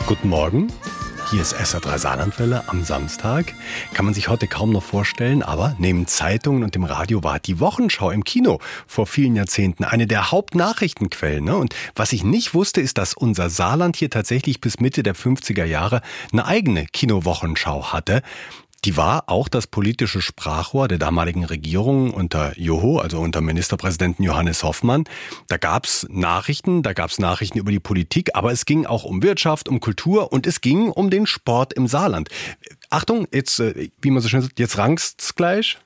Guten Morgen, hier ist SR3 Saarlandwelle am Samstag. Kann man sich heute kaum noch vorstellen, aber neben Zeitungen und dem Radio war die Wochenschau im Kino vor vielen Jahrzehnten eine der Hauptnachrichtenquellen. Ne? Und was ich nicht wusste, ist, dass unser Saarland hier tatsächlich bis Mitte der 50er Jahre eine eigene Kinowochenschau hatte. Die war auch das politische Sprachrohr der damaligen Regierung unter Joho, also unter Ministerpräsidenten Johannes Hoffmann. Da gab's Nachrichten über die Politik, aber es ging auch um Wirtschaft, um Kultur und es ging um den Sport im Saarland. Achtung, jetzt, wie man so schön sagt, jetzt rangst's gleich.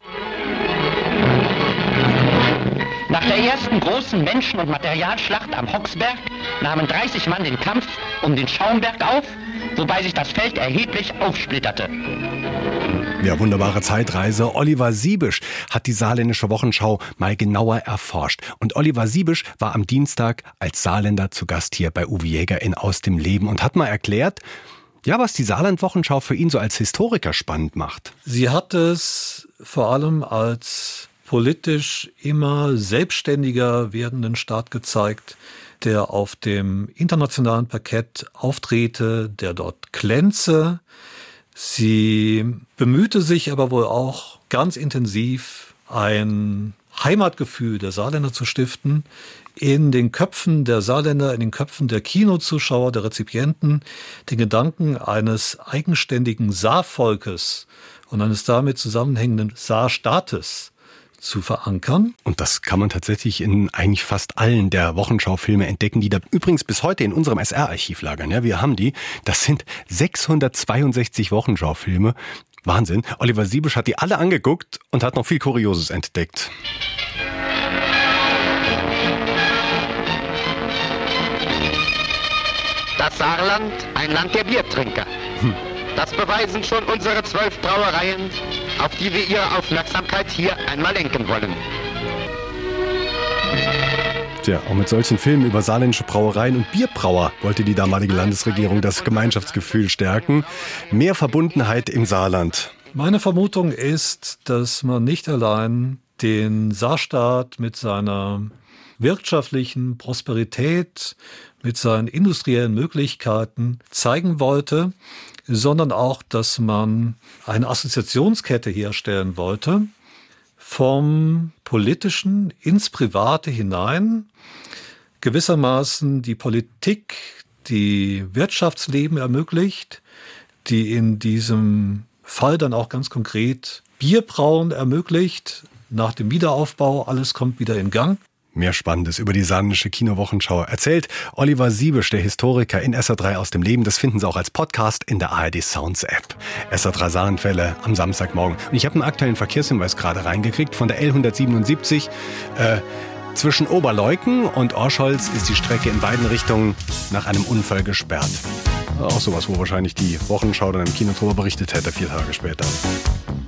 Nach der ersten großen Menschen- und Materialschlacht am Hoxberg nahmen 30 Mann den Kampf um den Schaumberg auf, wobei sich das Feld erheblich aufsplitterte. Ja, wunderbare Zeitreise. Oliver Siebisch hat die saarländische Wochenschau mal genauer erforscht. Und Oliver Siebisch war am Dienstag als Saarländer zu Gast hier bei Uwe Jäger in Aus dem Leben und hat mal erklärt, ja, was die Saarland-Wochenschau für ihn so als Historiker spannend macht. Sie hat es vor allem als politisch immer selbstständiger werdenden Staat gezeigt, der auf dem internationalen Parkett auftrete, der dort glänze. Sie bemühte sich aber wohl auch ganz intensiv, ein Heimatgefühl der Saarländer zu stiften, in den Köpfen der Saarländer, in den Köpfen der Kinozuschauer, der Rezipienten, den Gedanken eines eigenständigen Saarvolkes und eines damit zusammenhängenden Saarstaates zu verankern. Und das kann man tatsächlich in eigentlich fast allen der Wochenschau-Filme entdecken, die da übrigens bis heute in unserem SR-Archiv lagern. Ja, wir haben die. Das sind 662 Wochenschau-Filme. Wahnsinn. Oliver Siebisch hat die alle angeguckt und hat noch viel Kurioses entdeckt. Das Saarland, ein Land der Biertrinker. Das beweisen schon unsere 12 Brauereien, auf die wir Ihre Aufmerksamkeit hier einmal lenken wollen. Tja, auch mit solchen Filmen über saarländische Brauereien und Bierbrauer wollte die damalige Landesregierung das Gemeinschaftsgefühl stärken. Mehr Verbundenheit im Saarland. Meine Vermutung ist, dass man nicht allein den Saarstaat mit seiner wirtschaftlichen Prosperität, mit seinen industriellen Möglichkeiten zeigen wollte, sondern auch, dass man eine Assoziationskette herstellen wollte, vom Politischen ins Private hinein, gewissermaßen die Politik, die Wirtschaftsleben ermöglicht, die in diesem Fall dann auch ganz konkret Bierbrauen ermöglicht. Nach dem Wiederaufbau, alles kommt wieder in Gang. Mehr Spannendes über die saarländische Kinowochenschau erzählt Oliver Siebisch, der Historiker in SR3 aus dem Leben. Das finden Sie auch als Podcast in der ARD Sounds App. SR3 Saarlandwelle am Samstagmorgen. Und ich habe einen aktuellen Verkehrshinweis gerade reingekriegt von der L177. Zwischen Oberleuken und Orscholz ist die Strecke in beiden Richtungen nach einem Unfall gesperrt. Auch sowas, wo wahrscheinlich die Wochenschau dann im Kino drüber berichtet hätte, 4 Tage später.